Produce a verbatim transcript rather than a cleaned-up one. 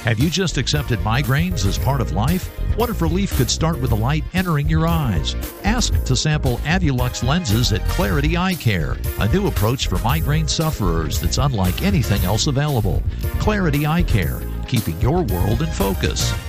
Have you just accepted migraines as part of life? What if relief could start with the light entering your eyes? Ask to sample Avolux lenses at Clarity Eye Care, a new approach for migraine sufferers that's unlike anything else available. Clarity Eye Care, keeping your world in focus.